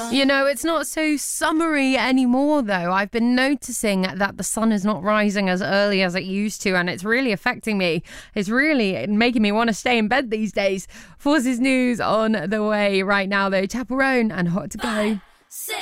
You know, it's not so summery anymore, though. I've been noticing that the sun is not rising as early as it used to, and it's really affecting me. It's really making me want to stay in bed these days. Forces News on the way right now, though. Chaperone and Hot to Go. 6